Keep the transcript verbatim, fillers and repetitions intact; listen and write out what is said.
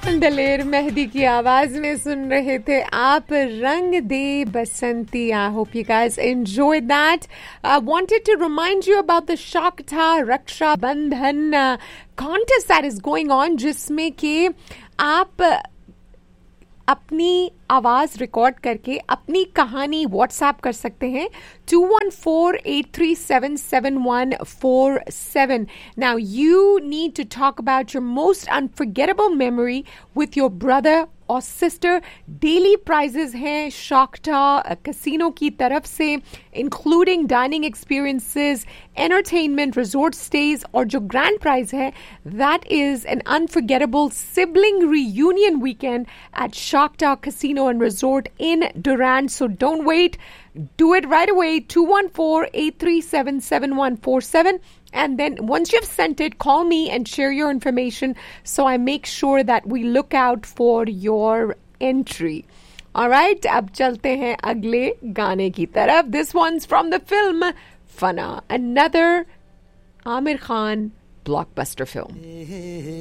दलेर मेहदी की आवाज में सुन रहे थे आप रंग दे बसंती. I hope you guys enjoyed that. I wanted to remind you about the Shakta Raksha Bandhan uh, contest that is going on, जिसमें कि आप अपनी आवाज रिकॉर्ड करके अपनी कहानी व्हाट्सएप कर सकते हैं to one four eight three seven seven one four seven. Now you need to talk about your most unforgettable memory with your brother और सिस्टर. डेली प्राइजेस हैं शाक्टा कैसीनो की तरफ से, including dining experiences, entertainment, resort stage, और जो grand prize है that is an unforgettable sibling reunion weekend at शाक्टा casino and resort in डुरैंड. So don't wait, do it right away. Two one four eight three seven seven one four seven. And then once you've sent it, call me and share your information so I make sure that we look out for your entry. All right, अब चलते हैं अगले गाने की तरफ. This one's from the film Fana, another Amir Khan blockbuster film.